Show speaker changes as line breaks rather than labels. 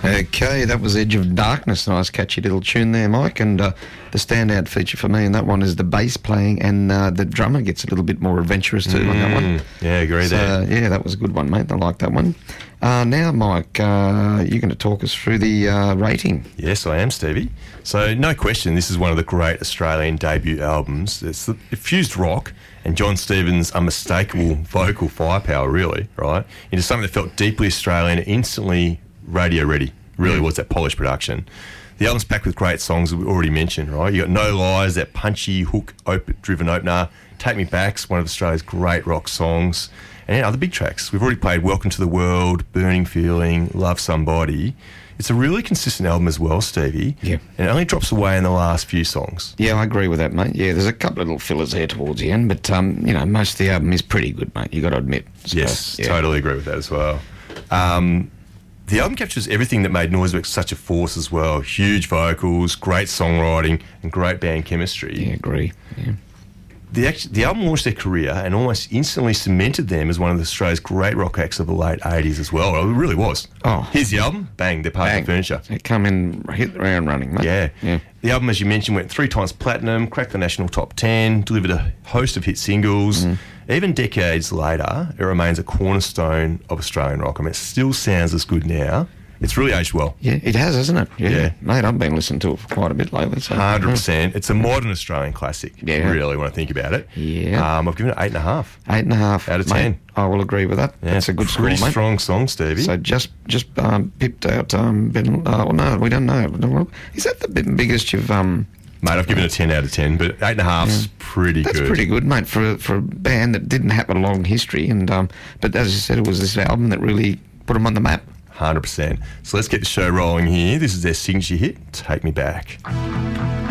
Okay, that was Edge of Darkness. Nice catchy little tune there, Mike. And the standout feature for me in that one is the bass playing, and the drummer gets a little bit more adventurous too on that one.
Yeah, agree there.
Yeah, that was a good one, mate. I like that one. Now, Mike, you're going to talk us through the rating.
Yes, I am, Stevie. So, no question, this is one of the great Australian debut albums. It fused rock and John Stevens' unmistakable vocal firepower, really, right, into something that felt deeply Australian, instantly radio ready. Really was that polished production. The album's packed with great songs that we already mentioned, right? You got No Lies, that punchy hook-driven opener. Take Me Back's one of Australia's great rock songs. And other big tracks. We've already played Welcome to the World, Burning Feeling, Love Somebody. It's a really consistent album as well, Stevie.
Yeah.
And it only drops away in the last few songs.
Yeah, I agree with that, mate. Yeah, there's a couple of little fillers there towards the end, but, most of the album is pretty good, mate. You got to admit. So,
yes, totally agree with that as well. The album captures everything that made Noisework such a force as well. Huge vocals, great songwriting, and great band chemistry.
Yeah, agree. Yeah.
The album launched their career and almost instantly cemented them as one of Australia's great rock acts of the late 80s as well. It really was.
Oh.
Here's the album. Bang, they're part of the furniture.
They come in, hit the ground running, mate.
Yeah. The album, as you mentioned, went 3 times platinum, cracked the national top 10, delivered a host of hit singles. Even decades later, it remains a cornerstone of Australian rock. I mean, it still sounds as good now. It's really aged well.
Yeah, it has, hasn't it?
Yeah.
Mate, I've been listening to it for quite a bit lately. So.
100%. It's a modern Australian classic, really, when I think about it.
Yeah.
I've given it 8.5.
8.5.
Out of 10.
Mate, I will agree with that.
Yeah,
That's a good score,
pretty
mate.
strong song, Stevie.
So just pipped out Ben... no, we don't know. Is that the biggest you've...
Mate, I've given it a 10 out of 10, but 8.5's pretty good.
That's pretty good, mate, for a band that didn't have a long history. And but as you said, it was this album that really put them on the map.
100%. So let's get the show rolling here. This is their signature hit, Take Me Back.